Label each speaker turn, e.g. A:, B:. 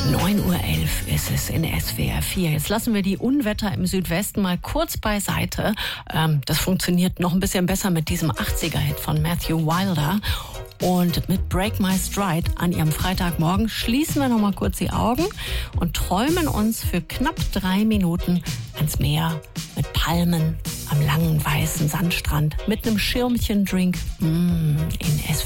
A: 9:11 Uhr ist es in SWR 4. Jetzt lassen wir die Unwetter im Südwesten mal kurz beiseite. Das funktioniert noch ein bisschen besser mit diesem 80er-Hit von Matthew Wilder. Und mit Break My Stride an ihrem Freitagmorgen schließen wir noch mal kurz die Augen und träumen uns für knapp 3 Minuten ans Meer mit Palmen am langen weißen Sandstrand mit einem Schirmchen-Drink in SWR.